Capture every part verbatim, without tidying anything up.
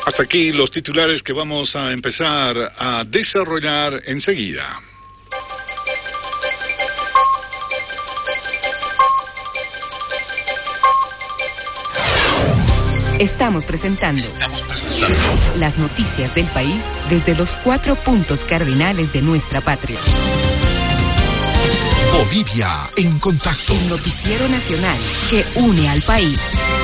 Hasta aquí los titulares que vamos a empezar a desarrollar enseguida. Estamos presentando, Estamos presentando las noticias del país desde los cuatro puntos cardinales de nuestra patria. Bolivia en contacto. El noticiero nacional que une al país.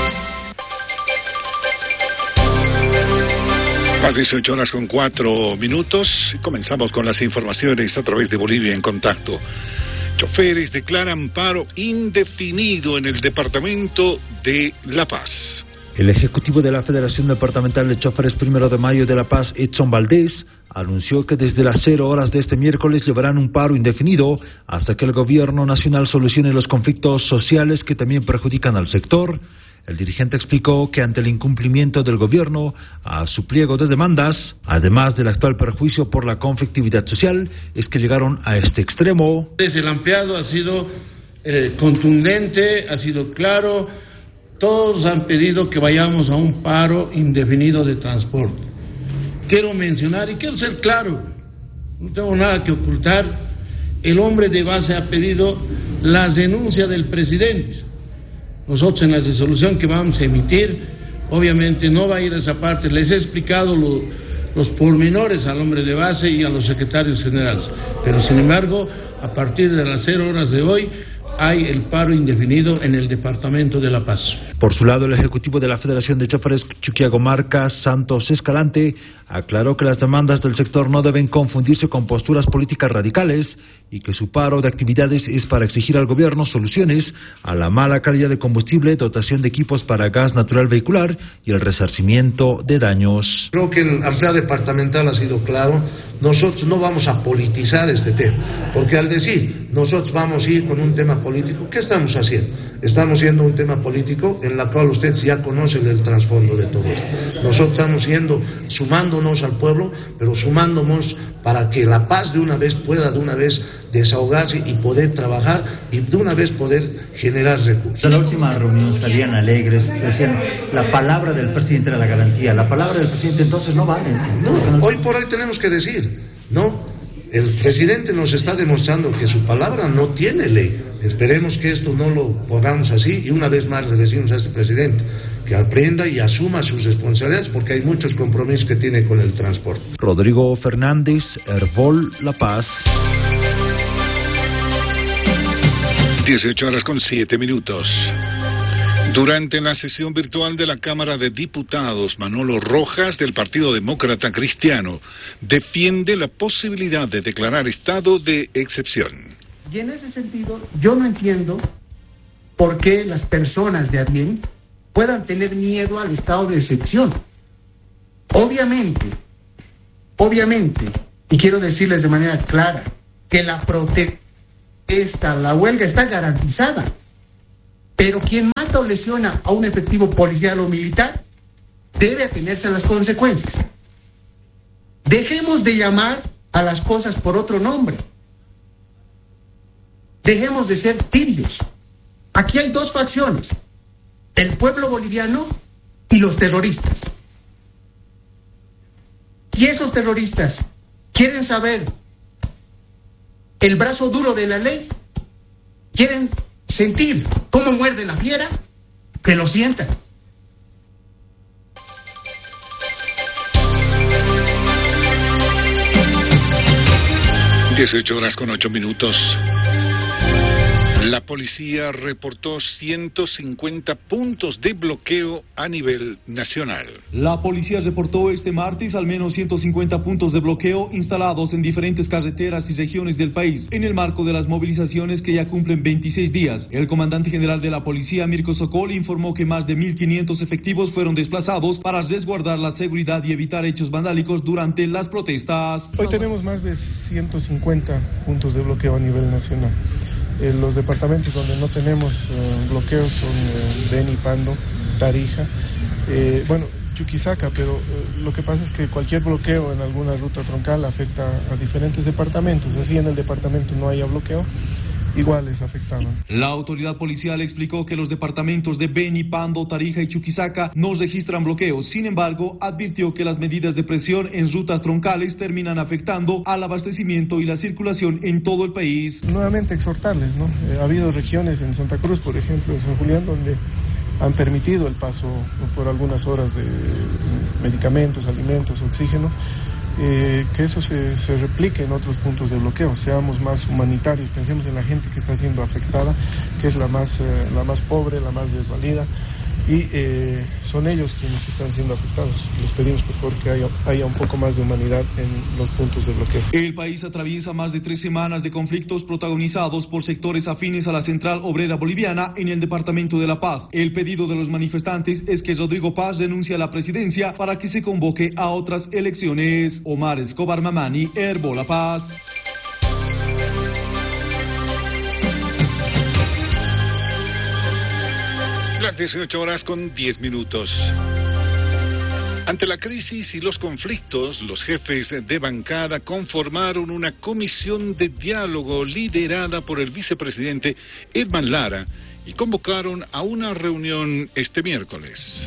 Las dieciocho horas con cuatro minutos. Comenzamos con las informaciones a través de Bolivia en contacto. Choferes declaran paro indefinido en el departamento de La Paz. El ejecutivo de la Federación Departamental de Choferes Primero de Mayo de La Paz, Edson Valdés, anunció que desde las cero horas de este miércoles llevarán un paro indefinido hasta que el gobierno nacional solucione los conflictos sociales que también perjudican al sector. El dirigente explicó que ante el incumplimiento del gobierno a su pliego de demandas, además del actual perjuicio por la conflictividad social, es que llegaron a este extremo. El ampliado ha sido eh, contundente, ha sido claro. Todos han pedido que vayamos a un paro indefinido de transporte. Quiero mencionar y quiero ser claro, no tengo nada que ocultar, el hombre de base ha pedido la renuncia del presidente. Nosotros en la resolución que vamos a emitir, obviamente no va a ir a esa parte, les he explicado lo, los pormenores al hombre de base y a los secretarios generales, pero sin embargo, a partir de las cero horas de hoy, hay el paro indefinido en el departamento de La Paz. Por su lado, el ejecutivo de la Federación de Choferes Chuquiagomarca, Santos Escalante, aclaró que las demandas del sector no deben confundirse con posturas políticas radicales y que su paro de actividades es para exigir al gobierno soluciones a la mala calidad de combustible, dotación de equipos para gas natural vehicular y el resarcimiento de daños. Creo que el ampliado departamental ha sido claro. Nosotros no vamos a politizar este tema, porque al decir nosotros vamos a ir con un tema político, ¿qué estamos haciendo? Estamos yendo a un tema político en la cual ustedes ya conocen el trasfondo de todo esto. Nosotros estamos yendo, sumándonos al pueblo, pero sumándonos para que La Paz de una vez pueda de una vez desahogarse y poder trabajar y de una vez poder generar recursos. En la última reunión salían alegres, decían la palabra del presidente era la garantía, la palabra del presidente entonces no vale. No, hoy por hoy tenemos que decir, ¿no? El presidente nos está demostrando que su palabra no tiene ley. Esperemos que esto no lo pongamos así y una vez más le decimos a este presidente que aprenda y asuma sus responsabilidades porque hay muchos compromisos que tiene con el transporte. Rodrigo Fernández, Hervol, La Paz. dieciocho horas con siete minutos. Durante la sesión virtual de la Cámara de Diputados, Manolo Rojas, del Partido Demócrata Cristiano, defiende la posibilidad de declarar estado de excepción. Y en ese sentido, yo no entiendo por qué las personas de a bien puedan tener miedo al estado de excepción. Obviamente, obviamente, y quiero decirles de manera clara, que la protesta, la huelga está garantizada. Pero quien mata o lesiona a un efectivo policial o militar debe atenerse a las consecuencias. Dejemos de llamar a las cosas por otro nombre. Dejemos de ser tibios. Aquí hay dos facciones, el pueblo boliviano y los terroristas. Y esos terroristas quieren saber el brazo duro de la ley, quieren sentir cómo muerde la fiera, que lo sientan. dieciocho horas con ocho minutos. La policía reportó ciento cincuenta puntos de bloqueo a nivel nacional. La policía reportó este martes al menos ciento cincuenta puntos de bloqueo instalados en diferentes carreteras y regiones del país, en el marco de las movilizaciones que ya cumplen veintiséis días. El comandante general de la policía, Mirko Sokol, informó que más de mil quinientos efectivos fueron desplazados para resguardar la seguridad y evitar hechos vandálicos durante las protestas. Hoy tenemos más de ciento cincuenta puntos de bloqueo a nivel nacional. Eh, los departamentos donde no tenemos eh, bloqueos son eh, Beni, Pando, Tarija, eh, bueno, Chuquisaca, pero eh, lo que pasa es que cualquier bloqueo en alguna ruta troncal afecta a diferentes departamentos, así en el departamento no haya bloqueo, iguales afectados. La autoridad policial explicó que los departamentos de Beni, Pando, Tarija y Chuquisaca no registran bloqueos. Sin embargo, advirtió que las medidas de presión en rutas troncales terminan afectando al abastecimiento y la circulación en todo el país. Nuevamente exhortarles, ¿no? Eh, ha habido regiones en Santa Cruz, por ejemplo, en San Julián, donde han permitido el paso por algunas horas de medicamentos, alimentos, oxígeno. Eh, que eso se, se replique en otros puntos de bloqueo, seamos más humanitarios, pensemos en la gente que está siendo afectada, que es la más, eh, la más pobre, la más desvalida, y eh, son ellos quienes están siendo afectados. Les pedimos por favor que haya, haya un poco más de humanidad en los puntos de bloqueo. El país atraviesa más de tres semanas de conflictos protagonizados por sectores afines a la Central Obrera Boliviana en el departamento de La Paz. El pedido de los manifestantes es que Rodrigo Paz renuncie a la presidencia para que se convoque a otras elecciones. Omar Escobar Mamani, Herbo La Paz. Las dieciocho horas con diez minutos. Ante la crisis y los conflictos, los jefes de bancada conformaron una comisión de diálogo liderada por el vicepresidente Edman Lara y convocaron a una reunión este miércoles.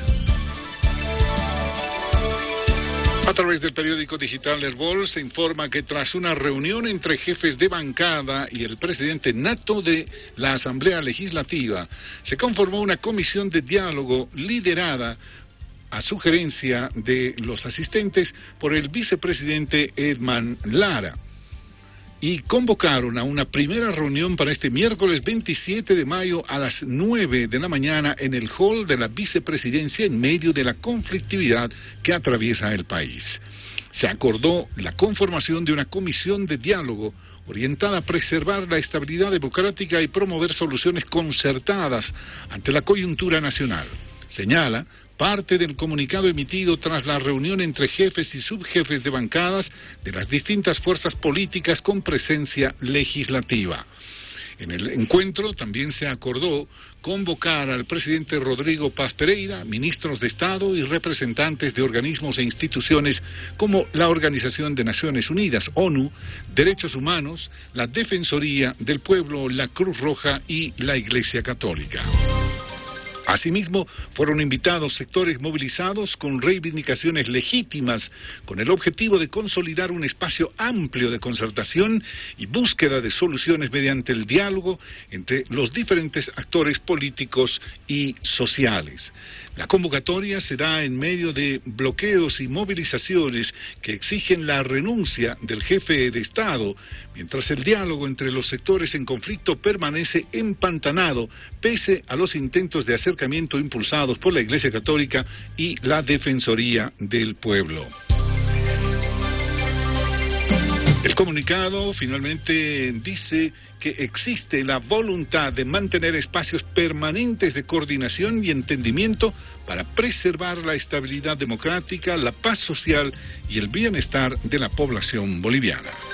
A través del periódico digital Herbol se informa que tras una reunión entre jefes de bancada y el presidente nato de la Asamblea Legislativa, se conformó una comisión de diálogo liderada a sugerencia de los asistentes por el vicepresidente Edman Lara. Y convocaron a una primera reunión para este miércoles veintisiete de mayo a las nueve de la mañana en el hall de la vicepresidencia en medio de la conflictividad que atraviesa el país. Se acordó la conformación de una comisión de diálogo orientada a preservar la estabilidad democrática y promover soluciones concertadas ante la coyuntura nacional. Señala parte del comunicado emitido tras la reunión entre jefes y subjefes de bancadas de las distintas fuerzas políticas con presencia legislativa. En el encuentro también se acordó convocar al presidente Rodrigo Paz Pereira, ministros de Estado y representantes de organismos e instituciones como la Organización de Naciones Unidas, ONU, Derechos Humanos, la Defensoría del Pueblo, la Cruz Roja y la Iglesia Católica. Asimismo, fueron invitados sectores movilizados con reivindicaciones legítimas, con el objetivo de consolidar un espacio amplio de concertación y búsqueda de soluciones mediante el diálogo entre los diferentes actores políticos y sociales. La convocatoria se da en medio de bloqueos y movilizaciones que exigen la renuncia del jefe de Estado, mientras el diálogo entre los sectores en conflicto permanece empantanado, pese a los intentos de acercamiento impulsados por la Iglesia Católica y la Defensoría del Pueblo. El comunicado finalmente dice que existe la voluntad de mantener espacios permanentes de coordinación y entendimiento para preservar la estabilidad democrática, la paz social y el bienestar de la población boliviana.